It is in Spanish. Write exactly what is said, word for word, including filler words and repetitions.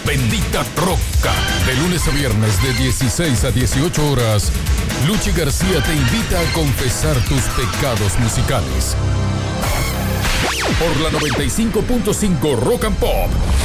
Bendita Roca. De lunes a viernes de dieciséis a dieciocho horas, Luchi García te invita a confesar tus pecados musicales. Por la noventa y cinco punto cinco Rock and Pop.